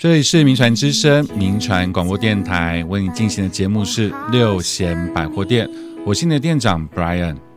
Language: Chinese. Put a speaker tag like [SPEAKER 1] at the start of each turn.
[SPEAKER 1] 这里是民传之声民传广播电台，为你进行的节目是六贤百货店，我是你的店长 Brian。